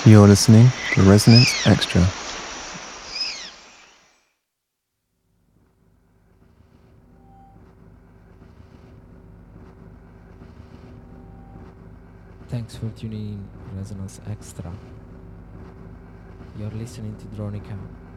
You're listening to Resonance Extra. Thanks for tuning in Resonance Extra. You're listening to Dronica